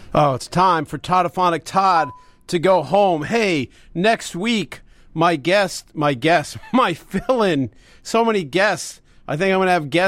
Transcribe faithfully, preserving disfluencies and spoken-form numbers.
Oh, it's time for Toddophonic Todd to go home. Hey, next week, my guest, my guest, my fill-in, so many guests. I think I'm going to have guests